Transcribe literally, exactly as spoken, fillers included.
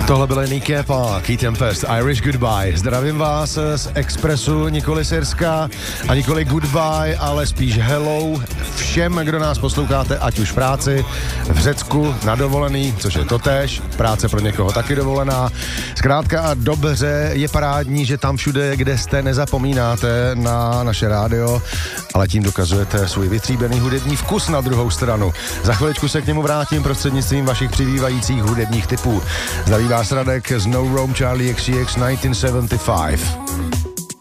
Tohle byl Nicky a Key Tempest, Irish Goodbye. Zdravím vás z Expressu, nikoli Sirska a nikoli goodbye, ale spíš hello všem, kdo nás posloucháte, ať už v práci, v Řecku, na dovolený, což je totéž, práce pro někoho taky dovolená. Zkrátka a dobře, je parádní, že tam všude, kde jste, nezapomínáte na naše rádio, ale tím dokazujete svůj vytříbený hudební vkus na druhou stranu. Za chviličku se k němu vrátím prostřednictvím vašich přibývajících hudebních tipů. Zdraví vás Radek z No Rome Charlie X C X devatenáct set padesát pět.